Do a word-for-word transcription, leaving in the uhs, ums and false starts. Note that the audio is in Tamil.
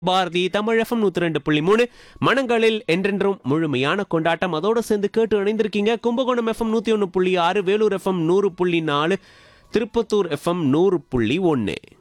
பாரதி தமிழ் எஃப்எம் நூத்தி ரெண்டு புள்ளி மூணு மனங்களில் என்றென்றும் முழுமையான கொண்டாட்டம். அதோட சேர்ந்து கேட்டு இணைந்திருக்கீங்க கும்பகோணம் எஃப்எம் நூத்தி ஒன்று புள்ளி ஆறு, வேலூர் எஃப்எம் நூறு புள்ளி நாலு, திருப்பத்தூர் எஃப்எம் நூறு புள்ளி ஒன்று.